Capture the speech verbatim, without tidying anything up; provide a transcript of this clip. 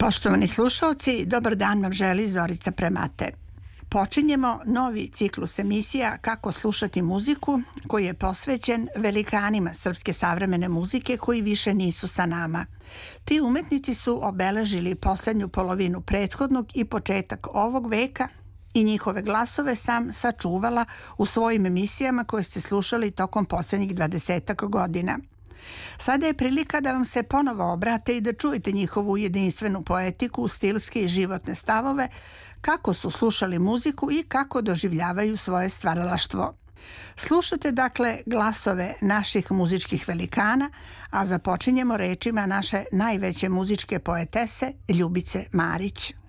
Poštovani slušaoci, dobar dan vam želi Zorica Premate. Počinjemo novi ciklus emisija Kako slušati muziku, koji je posvećen velikanima srpske savremene muzike koji više nisu sa nama. Ti umetnici su obeležili poslednju polovinu prethodnog i početak ovog veka i njihove glasove sam sačuvala u svojim emisijama koje ste slušali tokom poslednjih dvadesetak godina. Sada je prilika da vam se ponovo obrate i da čujete njihovu jedinstvenu poetiku, stilske i životne stavove, kako su slušali muziku i kako doživljavaju svoje stvaralaštvo. Slušate dakle glasove naših muzičkih velikana, a započinjemo rečima naše najveće muzičke poetese Ljubice Marić.